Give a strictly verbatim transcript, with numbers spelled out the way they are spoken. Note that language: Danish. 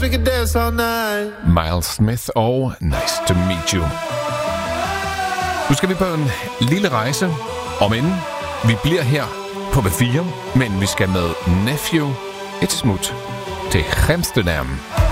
we can dance all night. Miles Smith og Nice to Meet You. Nu skal vi på en lille rejse, om inden vi bliver her på B fire, men vi skal med Nephew et smut til Amsterdam.